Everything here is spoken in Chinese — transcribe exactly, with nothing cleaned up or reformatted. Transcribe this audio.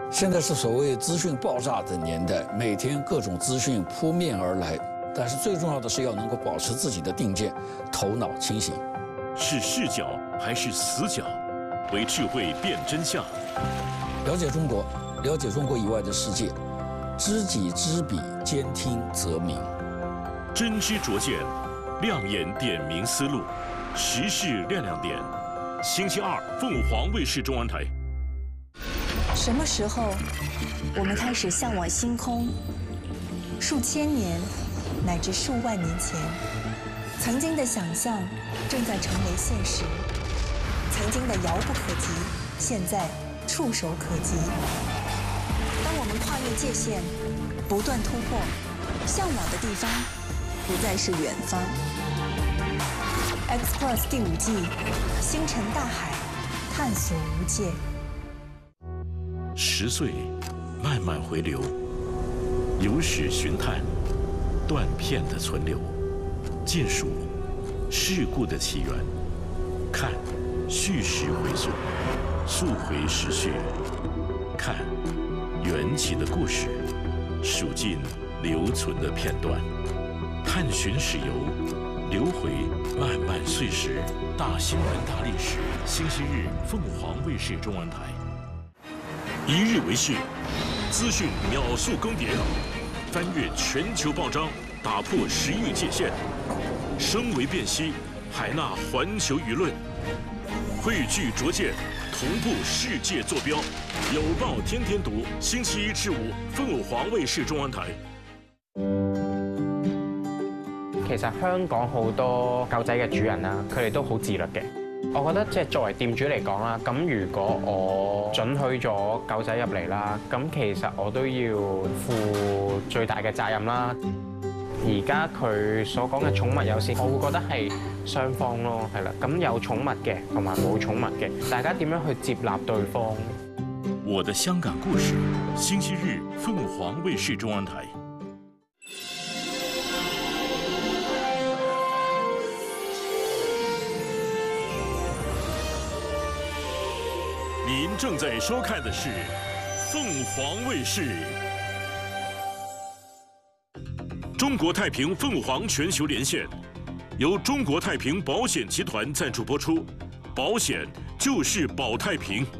现在是所谓资讯爆炸的年代，每天各种资讯扑面而来，但是最重要的是要能够保持自己的定见，头脑清醒。 是视角还是死角？为智慧辨真相。 了解中国，了解中国以外的世界，知己知彼，兼听则明。 真知灼见，亮眼点明思路，时事亮亮点。星期二，凤凰卫视中文台。 什么时候，我们开始向往星空？数千年，乃至数万年前，曾经的想象正在成为现实，曾经的遥不可及，现在触手可及。当我们跨越界限，不断突破，向往的地方不再是远方。X Plus 第五季，星辰大海，探索无界。 十岁，慢慢回流，有史寻探，断片的存留，尽数事故的起源，看叙事回溯，溯回时序，看缘起的故事，数尽留存的片段，探寻史游，流回漫漫岁时，大新闻大历史。星期日，凤凰卫视中文台。一日为视，资讯秒速更迭，翻越全球报章，打破时域界限，声为辨析，海纳环球舆论，汇聚拙见，同步世界坐标。有报天天读，星期一至五，鳳凰衛視中文台。 其實香港好多狗仔嘅主人啦，佢哋都好自律嘅。我覺得即係作為店主嚟講啦，咁如果我准許咗狗仔入嚟啦，咁其實我都要負最大嘅責任啦。而家佢所講嘅寵物友善，我會覺得係雙方咯，係啦。咁有寵物嘅同埋冇寵物嘅，大家點樣去接納對方？ 我的香港故事，星期日鳳凰衛視中文台。您正在收看的是凤凰卫视。中国太平凤凰全球连线，由中国太平保险集团赞助播出，保险就是保太平。